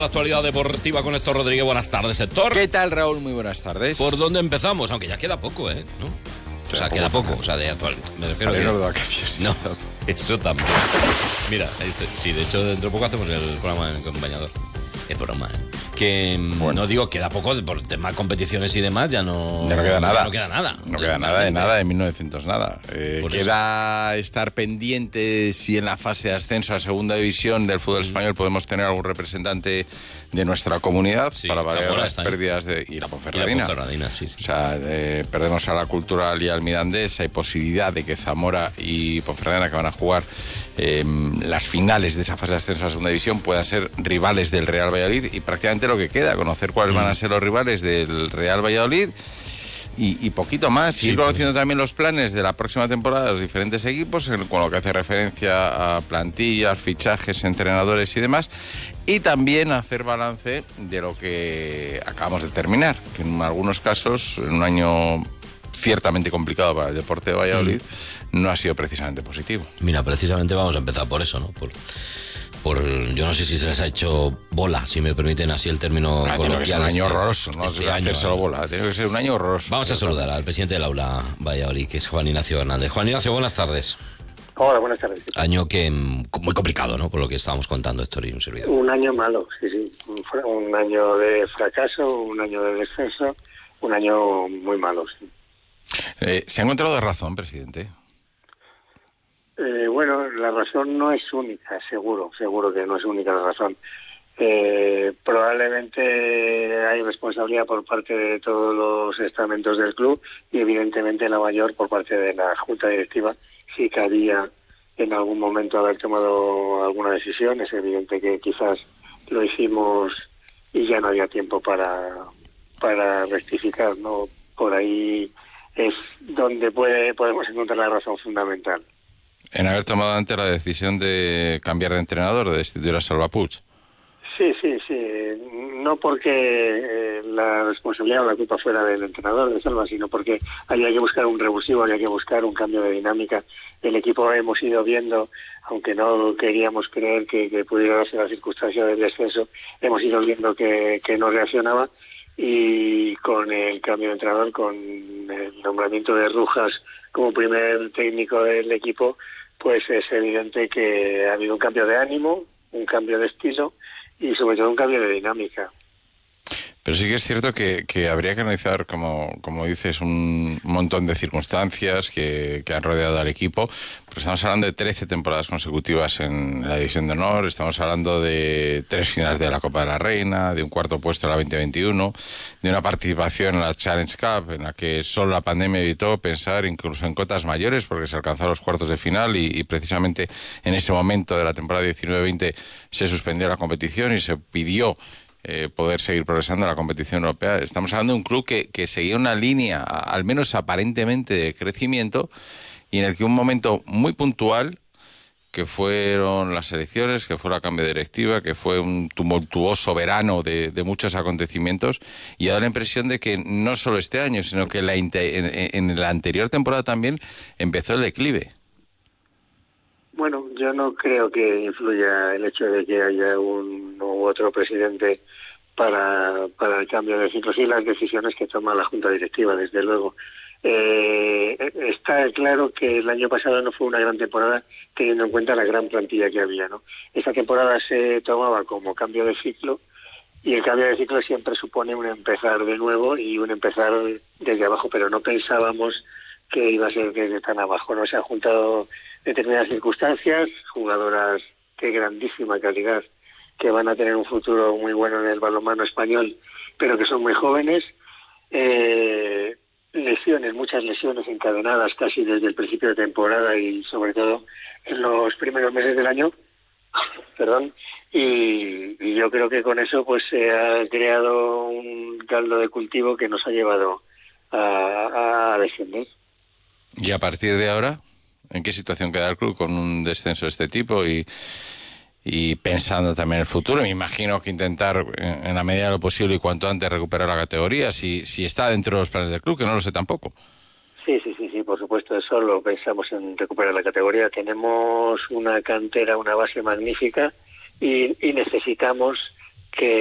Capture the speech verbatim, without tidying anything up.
La actualidad deportiva con Héctor Rodríguez. Buenas tardes, Héctor. ¿Qué tal, Raúl? Muy buenas tardes. ¿Por dónde empezamos? Aunque ya queda poco, ¿eh? ¿No? O sea, queda poco, o sea, de actual. Me refiero a que... no, de vacaciones. No, eso también. Mira, sí, de hecho, dentro de poco hacemos el programa en Compañador. Es broma, ¿eh? Que bueno. No digo, queda poco, por temas de competiciones y demás, ya no... Ya no queda nada. Ya no queda nada. No queda nada de nada de mil novecientos nada. Eh, queda eso. Estar pendiente si en la fase de ascenso a segunda división del fútbol mm. español podemos tener algún representante de nuestra comunidad sí, para variar las pérdidas de... Y la Ponferradina. Y la Ponferradina, sí, sí. O sea, eh, perdemos a la Cultural y al Mirandés. Hay posibilidad de que Zamora y Ponferradina, que van a jugar eh, las finales de esa fase de ascenso a segunda división, puedan ser rivales del Real Valladolid. Y prácticamente lo que queda, conocer cuáles mm. van a ser los rivales del Real Valladolid. Y, y poquito más, sí, ir conociendo pues. también los planes de la próxima temporada de los diferentes equipos, con lo que hace referencia a plantillas, fichajes, entrenadores y demás, y también hacer balance de lo que acabamos de terminar, que en algunos casos, en un año ciertamente complicado para el deporte de Valladolid, mm. no ha sido precisamente positivo. Mira, precisamente vamos a empezar por eso, ¿no? Por... Por, yo no sé si se les ha hecho bola, si me permiten así el término ah, coloquial. Tiene que ser un año este, horroroso, no este año, hacérselo bola, tiene que ser un año horroroso. Vamos a saludar al presidente del Aula Valladolid, que es Juan Ignacio Hernández. Juan Ignacio, buenas tardes. Hola, buenas tardes. Año que muy complicado, ¿no? Por lo que estábamos contando, Héctor, y un servidor. Un año malo, sí, sí. Un, un año de fracaso, un año de descenso, un año muy malo, sí. Eh, ¿Se ha encontrado de razón, presidente? Eh, bueno, la razón no es única, seguro, seguro que no es única la razón. Eh, probablemente hay responsabilidad por parte de todos los estamentos del club y evidentemente la mayor por parte de la Junta Directiva. Si cabía en algún momento haber tomado alguna decisión, es evidente que quizás lo hicimos y ya no había tiempo para, para rectificar, ¿no? Por ahí es donde puede podemos encontrar la razón fundamental. En haber tomado antes la decisión de cambiar de entrenador, de destituir a Salva Puig. Sí, sí, sí. No porque eh, la responsabilidad o la culpa fuera del entrenador de Salva, sino porque había que buscar un revulsivo, había que buscar un cambio de dinámica. El equipo hemos ido viendo, aunque no queríamos creer que, que pudiera darse la circunstancia del descenso, hemos ido viendo que, que no reaccionaba, y con el cambio de entrenador, con el nombramiento de Rujas como primer técnico del equipo, pues es evidente que ha habido un cambio de ánimo, un cambio de estilo y sobre todo un cambio de dinámica. Pero sí que es cierto que, que habría que analizar, como, como dices, un montón de circunstancias que, que han rodeado al equipo. Porque estamos hablando de trece temporadas consecutivas en la División de Honor, estamos hablando de tres finales de la Copa de la Reina, de un cuarto puesto en la veinte veintiuno, de una participación en la Challenge Cup, en la que solo la pandemia evitó pensar incluso en cotas mayores, porque se alcanzaron los cuartos de final y, y precisamente en ese momento de la temporada diecinueve veinte se suspendió la competición y se pidió Eh, poder seguir progresando en la competición europea. Estamos hablando de un club que, que seguía una línea, al menos aparentemente, de crecimiento, y en el que un momento muy puntual, que fueron las elecciones, que fue la cambio de directiva, que fue un tumultuoso verano de, de muchos acontecimientos, y ha dado la impresión de que no solo este año, sino que la, en, en la anterior temporada también empezó el declive. Bueno, yo no creo que influya el hecho de que haya un u otro presidente para, para el cambio de ciclo, sí las decisiones que toma la Junta Directiva, desde luego. Eh, está claro que el año pasado no fue una gran temporada teniendo en cuenta la gran plantilla que había, ¿no? Esta temporada se tomaba como cambio de ciclo y el cambio de ciclo siempre supone un empezar de nuevo y un empezar desde abajo, pero no pensábamos que iba a ser desde tan abajo, ¿no? Se han juntado determinadas circunstancias, jugadoras de grandísima calidad que van a tener un futuro muy bueno en el balonmano español, pero que son muy jóvenes, eh, lesiones, muchas lesiones encadenadas casi desde el principio de temporada y sobre todo en los primeros meses del año, perdón, y, y yo creo que con eso pues se ha creado un caldo de cultivo que nos ha llevado a, a descender. ¿Y a partir de ahora? ¿En qué situación queda el club con un descenso de este tipo y, y pensando también en el futuro? Me imagino que intentar, en, en la medida de lo posible y cuanto antes, recuperar la categoría, si, si está dentro de los planes del club, que no lo sé tampoco. Sí, sí, sí, sí, por supuesto, eso lo pensamos en recuperar la categoría. Tenemos una cantera, una base magnífica y, y necesitamos que